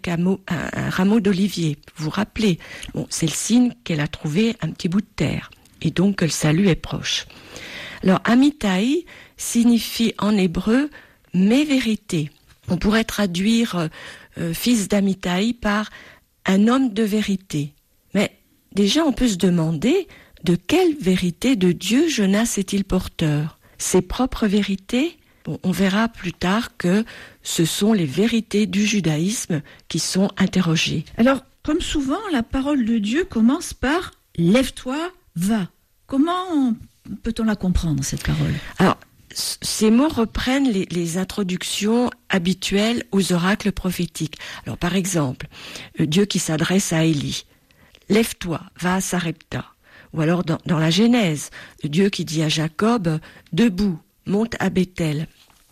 un rameau d'olivier. Vous vous rappelez, c'est le signe qu'elle a trouvé un petit bout de terre, et donc que le salut est proche. Alors, Amittai signifie en hébreu « mes vérités ». On pourrait traduire fils d'Amittai par un homme de vérité. Mais déjà, on peut se demander de quelle vérité de Dieu Jonas est-il porteur ? Ses propres vérités ? On verra plus tard que ce sont les vérités du judaïsme qui sont interrogées. Alors, comme souvent, la parole de Dieu commence par « lève-toi, va ». Comment peut-on la comprendre, cette parole ? Alors, ces mots reprennent les introductions habituelles aux oracles prophétiques. Alors, par exemple, Dieu qui s'adresse à Élie. « Lève-toi, va à Sarepta ». Ou alors, dans la Genèse, Dieu qui dit à Jacob « Debout, monte à Béthel ».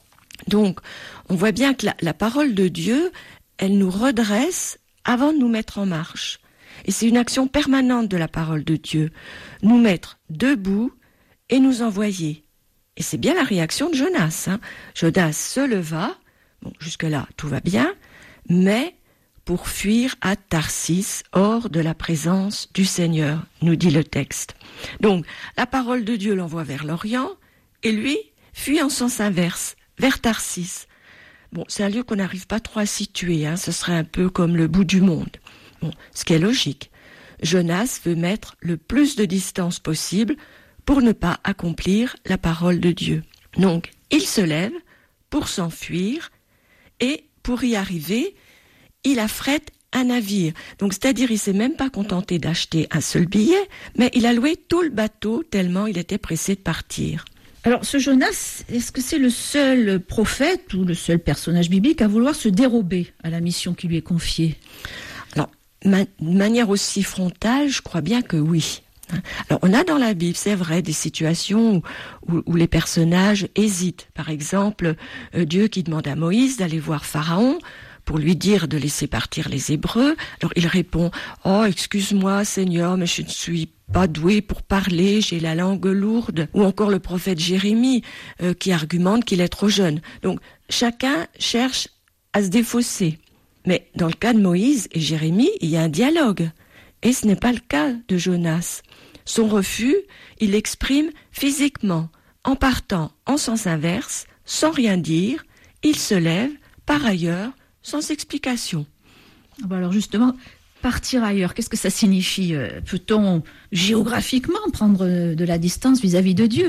Donc, on voit bien que la parole de Dieu, elle nous redresse avant de nous mettre en marche. Et c'est une action permanente de la parole de Dieu. Nous mettre debout et nous envoyer. Et c'est bien la réaction de Jonas. Jonas se leva, jusque-là tout va bien, mais pour fuir à Tarsis, hors de la présence du Seigneur, nous dit le texte. Donc, la parole de Dieu l'envoie vers l'Orient, et lui fuit en sens inverse, vers Tarsis. C'est un lieu qu'on n'arrive pas trop à situer, ce serait un peu comme le bout du monde. Ce qui est logique. Jonas veut mettre le plus de distance possible pour ne pas accomplir la parole de Dieu. Donc, il se lève pour s'enfuir et pour y arriver, il affrète un navire. Donc, c'est-à-dire, il s'est même pas contenté d'acheter un seul billet, mais il a loué tout le bateau tellement il était pressé de partir. Alors, ce Jonas, est-ce que c'est le seul prophète ou le seul personnage biblique à vouloir se dérober à la mission qui lui est confiée ? Alors, de manière aussi frontale, je crois bien que oui. Alors, on a dans la Bible, c'est vrai, des situations où les personnages hésitent. Par exemple, Dieu qui demande à Moïse d'aller voir Pharaon pour lui dire de laisser partir les Hébreux. Alors, il répond « Oh, excuse-moi, Seigneur, mais je ne suis pas doué pour parler, j'ai la langue lourde. » Ou encore le prophète Jérémie qui argumente qu'il est trop jeune. Donc, chacun cherche à se défausser. Mais dans le cas de Moïse et Jérémie, il y a un dialogue. Et ce n'est pas le cas de Jonas. Son refus, il l'exprime physiquement, en partant en sens inverse, sans rien dire. Il se lève, par ailleurs, sans explication. Alors justement, partir ailleurs, qu'est-ce que ça signifie ? Peut-on géographiquement prendre de la distance vis-à-vis de Dieu ?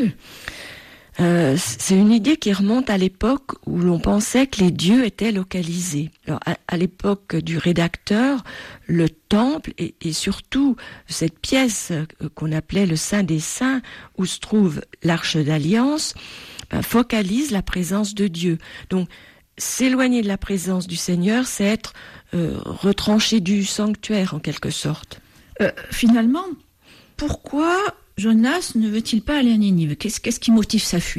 C'est une idée qui remonte à l'époque où l'on pensait que les dieux étaient localisés. Alors, à l'époque du rédacteur, le temple et surtout cette pièce qu'on appelait le Saint des Saints, où se trouve l'Arche d'Alliance, focalise la présence de Dieu. Donc, s'éloigner de la présence du Seigneur, c'est être retranché du sanctuaire en quelque sorte. Finalement, pourquoi Jonas ne veut-il pas aller à Ninive ? Qu'est-ce qui motive sa fuite ?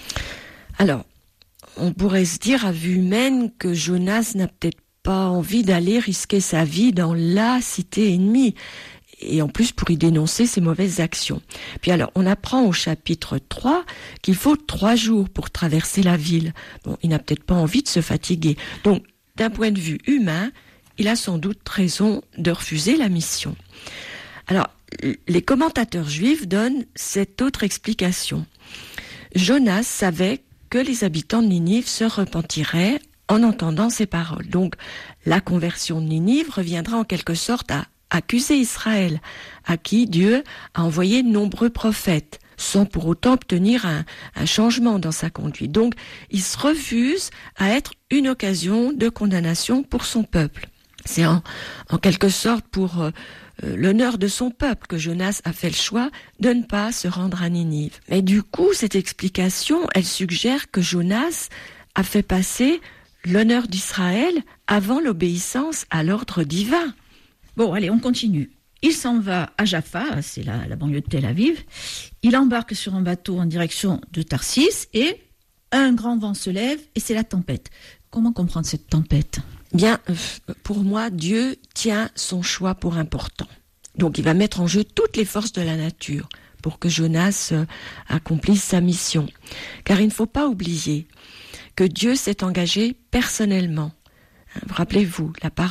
Alors, on pourrait se dire à vue humaine que Jonas n'a peut-être pas envie d'aller risquer sa vie dans la cité ennemie, et en plus pour y dénoncer ses mauvaises actions. Puis alors, on apprend au chapitre 3 qu'il faut 3 jours pour traverser la ville. Il n'a peut-être pas envie de se fatiguer. Donc, d'un point de vue humain, il a sans doute raison de refuser la mission. Alors, les commentateurs juifs donnent cette autre explication. Jonas savait que les habitants de Ninive se repentiraient en entendant ces paroles. Donc, la conversion de Ninive reviendra en quelque sorte à accuser Israël, à qui Dieu a envoyé de nombreux prophètes, sans pour autant obtenir un changement dans sa conduite. Donc, il se refuse à être une occasion de condamnation pour son peuple. C'est en quelque sorte pour l'honneur de son peuple que Jonas a fait le choix de ne pas se rendre à Ninive. Mais du coup, cette explication, elle suggère que Jonas a fait passer l'honneur d'Israël avant l'obéissance à l'ordre divin. Bon, allez, on continue. Il s'en va à Jaffa, c'est la banlieue de Tel Aviv. Il embarque sur un bateau en direction de Tarsis et un grand vent se lève et c'est la tempête. Comment comprendre cette tempête ? Bien, pour moi, Dieu tient son choix pour important. Donc, il va mettre en jeu toutes les forces de la nature pour que Jonas accomplisse sa mission. Car il ne faut pas oublier que Dieu s'est engagé personnellement. Rappelez-vous, la parole